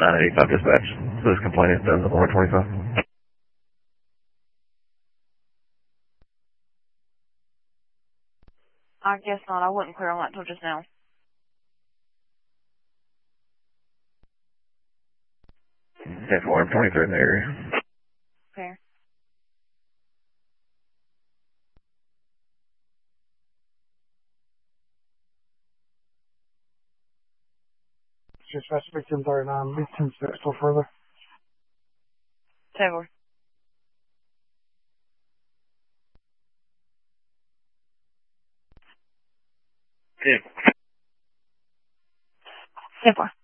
985 dispatch. So this complaint is done at 125. I guess not. I wasn't clear on that until just now. That's 123 in the area. Fair. Dispatch victim 39, lead 10 steps still further. Taylor. Yeah. 10-4.